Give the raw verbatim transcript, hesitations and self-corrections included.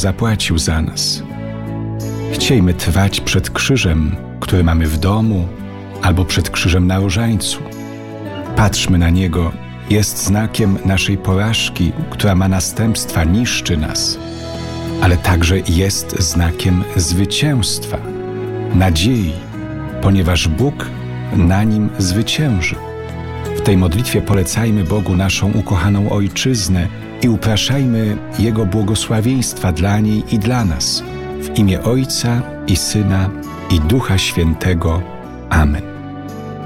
zapłacił za nas. Chciejmy trwać przed krzyżem, który mamy w domu, albo przed krzyżem na różańcu. Patrzmy na niego, jest znakiem naszej porażki, która ma następstwa, niszczy nas, ale także jest znakiem zwycięstwa, nadziei, ponieważ Bóg na nim zwycięży. W tej modlitwie polecajmy Bogu naszą ukochaną Ojczyznę i upraszajmy Jego błogosławieństwa dla niej i dla nas. W imię Ojca i Syna i Ducha Świętego. Amen.